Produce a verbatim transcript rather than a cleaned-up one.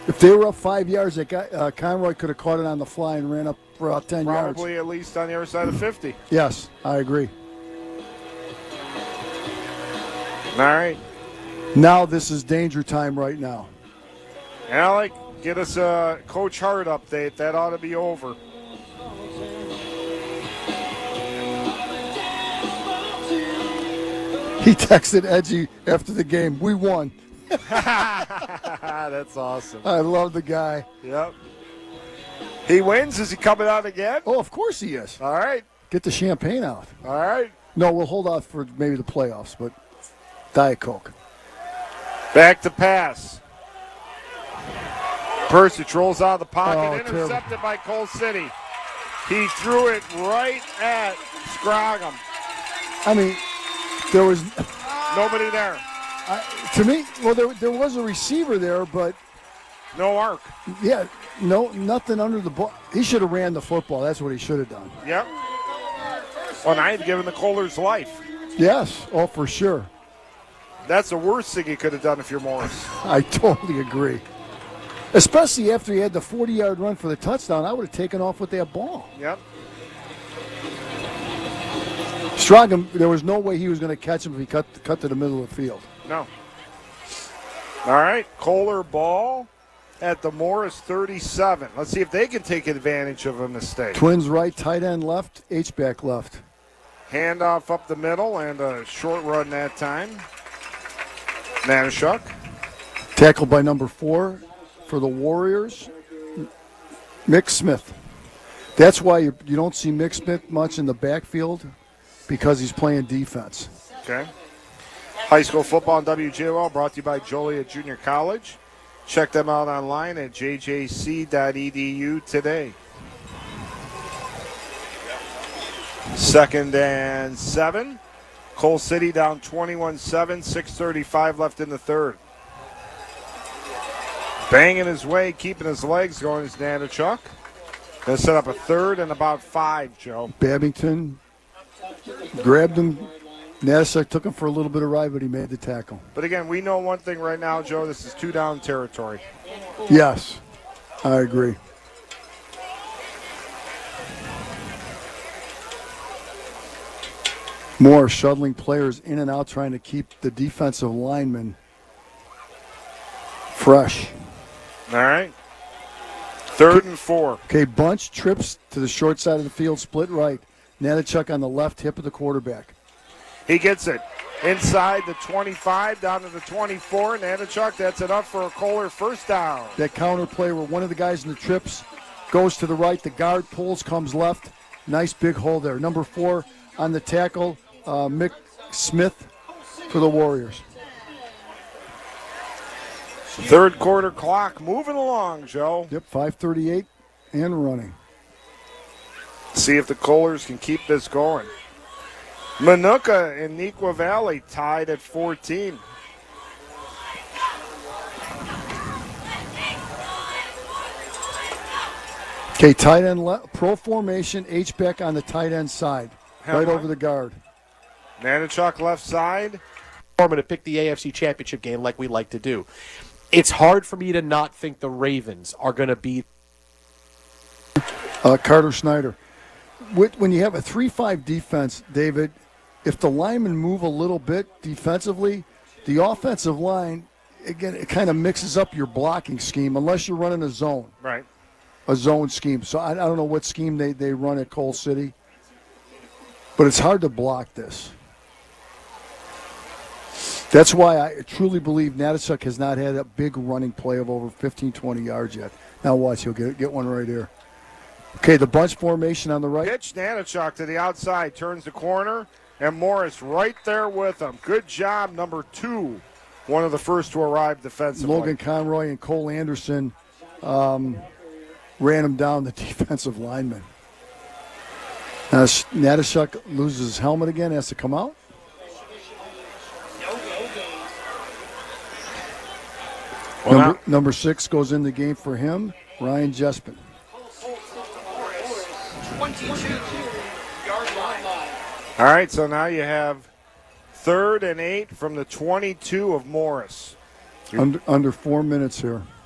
If they were up five yards, that guy, uh, Conroy could have caught it on the fly and ran up for about ten yards. Probably at least on the other side of fifty. Yes, I agree. All right. Now this is danger time right now. Alec, get us a Coach Hart update. That ought to be over. He texted Edgy after the game, we won. That's awesome. I love the guy. Yep. He wins. Is he coming out again? Oh, of course he is. All right. Get the champagne out. All right. No, we'll hold out for maybe the playoffs, but Diet Coke. Back to pass. Persich rolls out of the pocket, Oh, intercepted terrible. by Cole City. He threw it right at Scroggum. I mean, there was Nobody there. I, to me. Well, there there was a receiver there, but No arc. yeah, no, nothing under the ball. He should have ran the football. That's what he should have done. Yep. Well, now he's given the Kohlers life. Yes, oh for sure. That's the worst thing he could have done if you're Morris. I totally agree. Especially after he had the forty-yard run for the touchdown, I would have taken off with that ball. Yep. Strogum, there was no way he was going to catch him if he cut cut to the middle of the field. No. All right, Kohler ball at the Morris thirty-seven. Let's see if they can take advantage of a mistake. Twins right, tight end left, H-back left. Handoff up the middle and a short run that time. Natashuk. Tackled by number four for the Warriors, Mick Smith. That's why you, you don't see Mick Smith much in the backfield, because he's playing defense. Okay. High school football on W J O L brought to you by Joliet Junior College. Check them out online at j j c dot e d u today. Second and seven. Cole City down twenty-one seven, six thirty-five left in the third. Banging his way, keeping his legs going is Natachuk. Going to set up a third and about five, Joe. Babington grabbed him. Natashuk took him for a little bit of ride, but he made the tackle. But again, we know one thing right now, Joe. This is two down territory. Yes, I agree. More shuttling players in and out, trying to keep the defensive linemen fresh. All right. Third and four. Okay, bunch trips to the short side of the field, split right. Natachuk on the left hip of the quarterback. He gets it inside the twenty-five, down to the twenty-four. Natachuk, that's enough for a Kohler first down. That counter play where one of the guys in the trips goes to the right, the guard pulls, comes left. Nice big hole there. Number four on the tackle, uh, Mick Smith for the Warriors. Third quarter clock moving along, Joe. Yep, five thirty-eight and running. See if the Kohlers can keep this going. Manuka and Neuqua Valley tied at fourteen. Okay, tight end, le- pro formation, H-back on the tight end side, right over the guard. Natachuk left side. To pick the A F C Championship game like we like to do. It's hard for me to not think the Ravens are going to beat Uh, Carter Snyder. With, when you have a three five defense, David, if the linemen move a little bit defensively, the offensive line, again, it kind of mixes up your blocking scheme unless you're running a zone, Right. a zone scheme. So I, I don't know what scheme they, they run at Cole City, but it's hard to block this. That's why I truly believe Natashuk has not had a big running play of over fifteen, twenty yards yet. Now watch, he'll get, get one right here. Okay, the bunch formation on the right. Pitch Natachuk to the outside, turns the corner, and Morris right there with him. Good job, number two. One of the first to arrive defensively. Logan Conroy and Cole Anderson um, ran him down, the defensive lineman. Now Natashuk loses his helmet again, has to come out. Well, number, now, number six goes in the game for him, Ryan Jespin. All right, so now you have third and eight from the twenty-two of Morris. Under, under four minutes here.